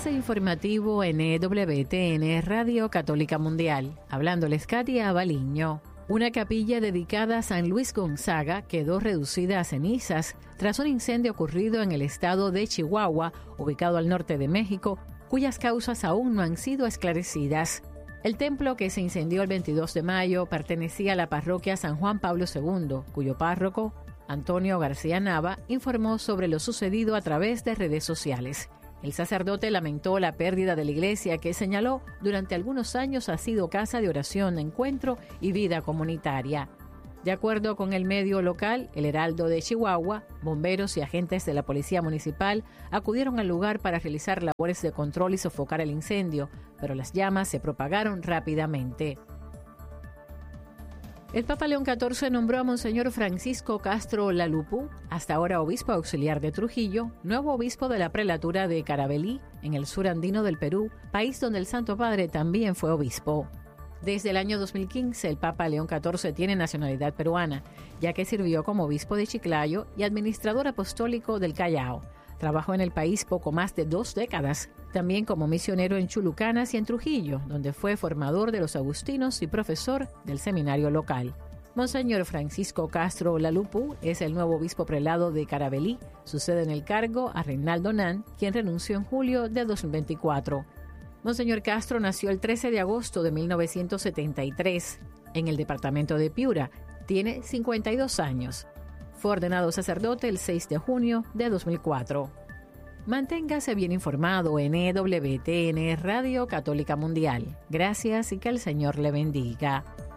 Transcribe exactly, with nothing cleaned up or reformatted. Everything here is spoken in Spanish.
Avance informativo en E W T N Radio Católica Mundial. Hablándoles Katia Abaliño. Una capilla dedicada a San Luis Gonzaga quedó reducida a cenizas tras un incendio ocurrido en el estado de Chihuahua, ubicado al norte de México, cuyas causas aún no han sido esclarecidas. El templo, que se incendió el veintidós de mayo, pertenecía a la parroquia San Juan Pablo segundo, cuyo párroco, Antonio García Nava, informó sobre lo sucedido a través de redes sociales. El sacerdote lamentó la pérdida de la iglesia que señaló durante algunos años ha sido casa de oración, encuentro y vida comunitaria. De acuerdo con el medio local, El Heraldo de Chihuahua, bomberos y agentes de la policía municipal acudieron al lugar para realizar labores de control y sofocar el incendio, pero las llamas se propagaron rápidamente. El Papa León catorce nombró a Monseñor Francisco Castro Lalupú, hasta ahora obispo auxiliar de Trujillo, nuevo obispo de la prelatura de Carabelí, en el sur andino del Perú, país donde el Santo Padre también fue obispo. Desde el año dos mil quince, el Papa León catorce tiene nacionalidad peruana, ya que sirvió como obispo de Chiclayo y administrador apostólico del Callao. Trabajó en el país poco más de dos décadas, también como misionero en Chulucanas y en Trujillo, donde fue formador de los agustinos y profesor del seminario local. Monseñor Francisco Castro Lalupú es el nuevo obispo prelado de Carabelí. Sucede en el cargo a Reinaldo Nan, quien renunció en julio de dos mil veinticuatro. Monseñor Castro nació el trece de agosto de mil novecientos setenta y tres en el departamento de Piura. Tiene cincuenta y dos años. Fue ordenado sacerdote el seis de junio de dos mil cuatro. Manténgase bien informado en E W T N Radio Católica Mundial. Gracias y que el Señor le bendiga.